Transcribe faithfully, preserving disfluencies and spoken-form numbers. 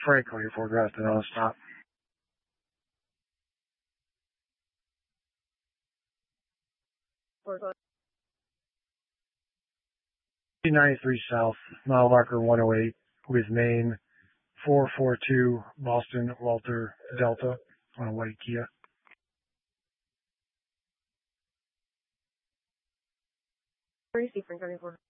Franklin, your Ford Grafton on stop. ninety-three South, mile marker one oh eight, with Maine four four two, Boston, Walter, Delta, on a white Kia. Where is he, Frank?